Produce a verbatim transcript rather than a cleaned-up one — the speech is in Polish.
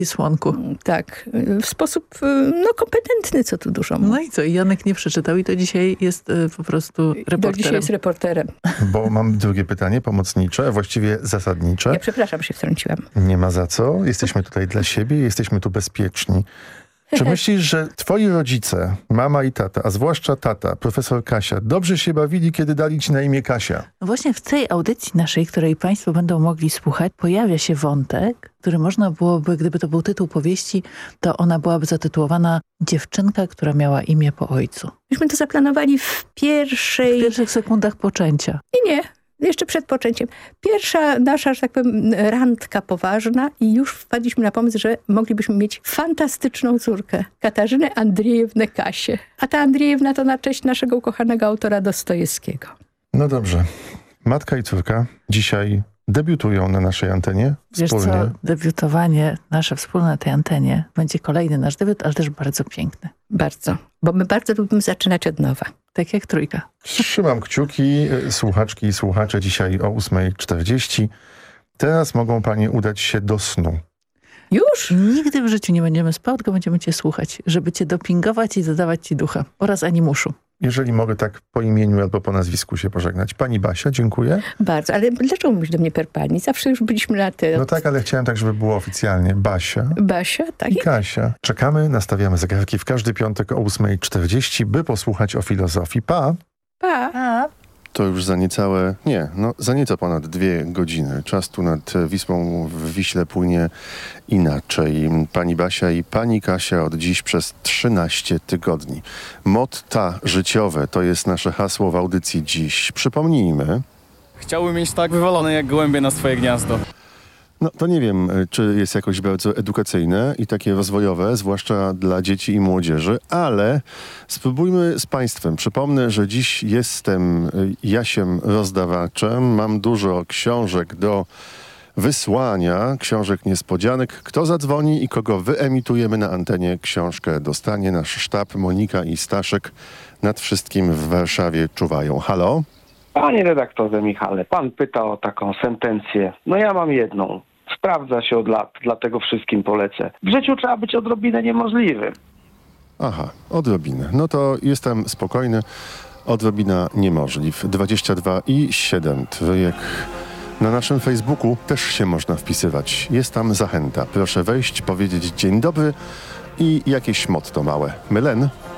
i słonku. Tak, w sposób no, kompetentny, co tu dużo mówić. No i co? I Janek nie przeczytał i to dzisiaj jest y, po prostu reporterem. Do dzisiaj jest reporterem. Bo mam drugie pytanie, pomocnicze, właściwie zasadnicze. Ja przepraszam, się wtrąciłam. Nie ma za co. Jesteśmy tutaj dla siebie, jesteśmy tu bezpieczni. Czy myślisz, że twoi rodzice, mama i tata, a zwłaszcza tata, profesor Kasia, dobrze się bawili, kiedy dali ci na imię Kasia? Właśnie w tej audycji naszej, której państwo będą mogli słuchać, pojawia się wątek, który można byłoby, gdyby to był tytuł powieści, to ona byłaby zatytułowana Dziewczynka, która miała imię po ojcu. Myśmy to zaplanowali w pierwszej... W pierwszych sekundach poczęcia. Nie, nie. Jeszcze przed poczęciem. Pierwsza nasza, że tak powiem, randka poważna i już wpadliśmy na pomysł, że moglibyśmy mieć fantastyczną córkę. Katarzynę Andrzejewnę Kasię. A ta Andrzejewna to na cześć naszego ukochanego autora Dostojewskiego. No dobrze. Matka i córka dzisiaj debiutują na naszej antenie wspólnie. Wiesz co, debiutowanie nasze wspólne na tej antenie będzie kolejny nasz debiut, ale też bardzo piękny. Bardzo. Bo my bardzo lubimy zaczynać od nowa. Tak jak trójka. Trzymam kciuki, słuchaczki i słuchacze, dzisiaj o ósma czterdzieści. Teraz mogą panie udać się do snu. Już? Nigdy w życiu nie będziemy spał, tylko będziemy cię słuchać, żeby cię dopingować i dodawać ci ducha oraz animuszu. Jeżeli mogę tak po imieniu albo po nazwisku się pożegnać. Pani Basia, dziękuję. Bardzo, ale dlaczego mówisz do mnie per pani? Zawsze już byliśmy na ty. No tak, ale chciałem tak, żeby było oficjalnie. Basia Basia, tak? i Kasia. Czekamy, nastawiamy zegarki w każdy piątek o ósma czterdzieści, by posłuchać o filozofii. Pa! Pa! A, To już za niecałe, nie, no za nieco ponad dwie godziny. Czas tu nad Wisłą w Wiśle płynie inaczej. Pani Basia i pani Kasia od dziś przez trzynaście tygodni. Motta życiowe to jest nasze hasło w audycji dziś. Przypomnijmy. Chciałbym mieć tak wywalone jak gołębie na swoje gniazdo. No to nie wiem, czy jest jakoś bardzo edukacyjne i takie rozwojowe, zwłaszcza dla dzieci i młodzieży, ale spróbujmy z państwem. Przypomnę, że dziś jestem Jasiem rozdawaczem. Mam dużo książek do wysłania, książek niespodzianek. Kto zadzwoni i kogo wyemitujemy na antenie, książkę dostanie. Nasz sztab, Monika i Staszek nad wszystkim w Warszawie czuwają. Halo? Panie redaktorze Michale, pan pyta o taką sentencję. No ja mam jedną. Sprawdza się od lat, dlatego wszystkim polecę. W życiu trzeba być odrobinę niemożliwym. Aha, odrobinę. No to jestem spokojny. Odrobina niemożliw. dwadzieścia dwa i siedem trójek. Na naszym Facebooku też się można wpisywać. Jest tam zachęta. Proszę wejść, powiedzieć dzień dobry i jakieś motto małe. Mylen?